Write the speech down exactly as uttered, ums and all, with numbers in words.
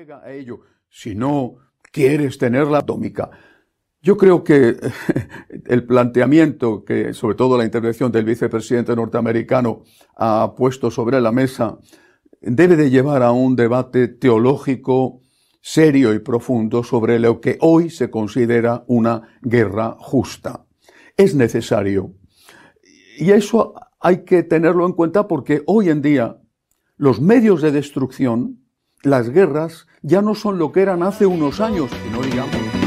llega a ello si no quieres tener la atómica. Yo creo que el planteamiento que, sobre todo la intervención del vicepresidente norteamericano, ha puesto sobre la mesa, debe de llevar a un debate teológico serio y profundo sobre lo que hoy se considera una guerra justa. Es necesario. Y eso hay que tenerlo en cuenta porque hoy en día los medios de destrucción, las guerras, ya no son lo que eran hace unos años, y no digamos